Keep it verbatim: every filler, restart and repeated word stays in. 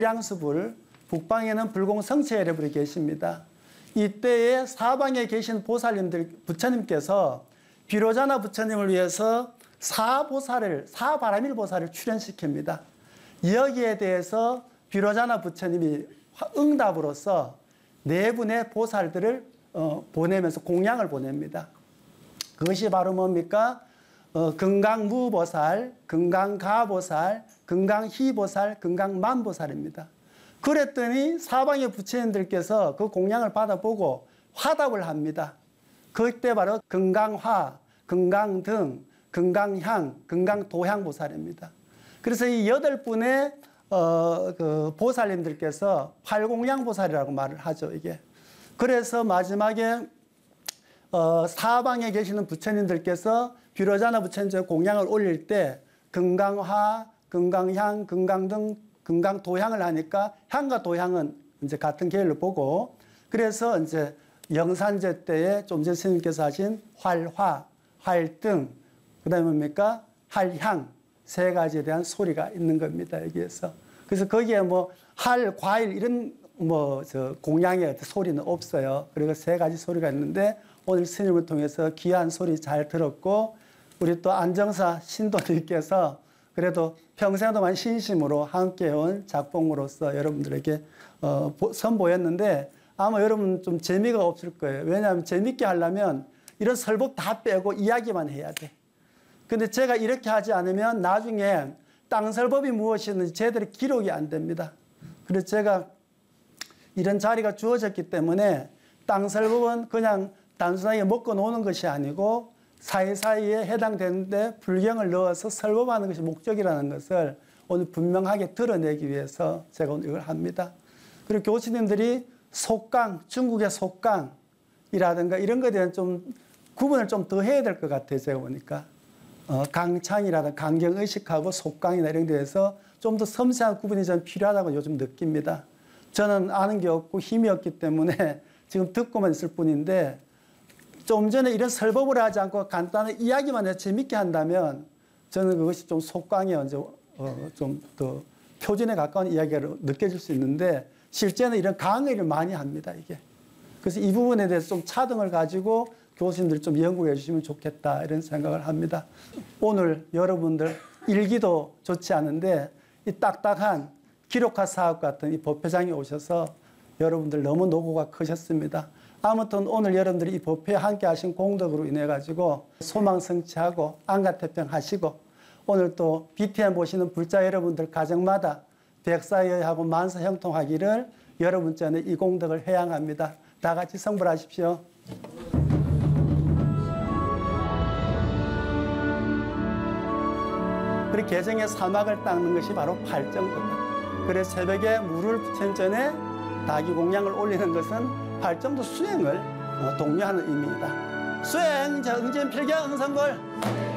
량수불, 북방에는 불공성체여러분이 계십니다. 이때에 사방에 계신 보살님들, 부처님께서 비로자나 부처님을 위해서 사보살을, 사바라밀 보살을 출연시킵니다. 여기에 대해서 비로자나 부처님이 응답으로서 네 분의 보살들을 어, 보내면서 공양을 보냅니다. 그것이 바로 뭡니까? 어, 금강무보살, 금강가보살, 금강희보살, 금강만보살입니다. 그랬더니 사방의 부처님들께서 그 공양을 받아보고 화답을 합니다. 그때 바로 금강화, 금강등, 금강향, 금강도향보살입니다. 그래서 이 여덟 분의 어, 그 보살님들께서 팔공양보살이라고 말을 하죠, 이게. 그래서 마지막에 어, 사방에 계시는 부처님들께서 비로자나 부처님께 공양을 올릴 때 금강화, 금강향, 금강등, 금강도향을 하니까 향과 도향은 이제 같은 계열로 보고, 그래서 이제 영산제 때에 좀 전에 스님께서 하신 활화, 활등, 그 다음에 뭡니까? 활향, 세 가지에 대한 소리가 있는 겁니다, 여기에서. 그래서 거기에 뭐 활, 과일 이런 뭐 저 공양의 소리는 없어요. 그리고 세 가지 소리가 있는데 오늘 스님을 통해서 귀한 소리 잘 들었고, 우리 또 안정사 신도님께서 그래도 평생 동안 신심으로 함께해온 작품으로서 여러분들에게 어, 선보였는데 아마 여러분 좀 재미가 없을 거예요. 왜냐하면 재밌게 하려면 이런 설법 다 빼고 이야기만 해야 돼. 근데 제가 이렇게 하지 않으면 나중에 땅설법이 무엇이었는지 제대로 기록이 안 됩니다. 그래서 제가 이런 자리가 주어졌기 때문에 땅설법은 그냥 단순하게 먹고 노는 것이 아니고 사이사이에 해당되는데 불경을 넣어서 설법하는 것이 목적이라는 것을 오늘 분명하게 드러내기 위해서 제가 오늘 이걸 합니다. 그리고 교수님들이 속강, 중국의 속강이라든가 이런 것에 대한 좀 구분을 좀 더 해야 될 것 같아요, 제가 보니까. 어, 강창이라든가 강경의식하고 속강이나 이런 데 대해서 좀 더 섬세한 구분이 좀 필요하다고 요즘 느낍니다. 저는 아는 게 없고 힘이 없기 때문에 지금 듣고만 있을 뿐인데 좀 전에 이런 설법을 하지 않고 간단한 이야기만 해서 재밌게 한다면 저는 그것이 좀 속강에 어, 좀 더 표준에 가까운 이야기로 느껴질 수 있는데 실제는 이런 강의를 많이 합니다, 이게. 그래서 이 부분에 대해서 좀 차등을 가지고 교수님들이 좀 연구해 주시면 좋겠다 이런 생각을 합니다. 오늘 여러분들 일기도 좋지 않은데 이 딱딱한 기록화 사업 같은 이 법회장에 오셔서 여러분들 너무 노고가 크셨습니다. 아무튼 오늘 여러분들이 이 법회에 함께 하신 공덕으로 인해 가지고 소망 성취하고 안가태평하시고 오늘 또 비티엠 보시는 불자 여러분들 가정마다 백사여하고 만사 형통하기를 여러분 전에 이 공덕을 회양합니다. 다 같이 성불하십시오. 그리고 개정의 사막을 닦는 것이 바로 팔정도입니다. 그래서 새벽에 물을 부처님 전에 다기 공양을 올리는 것은 팔정도 수행을 독려하는 의미이다. 수행, 정진, 필경, 응성불.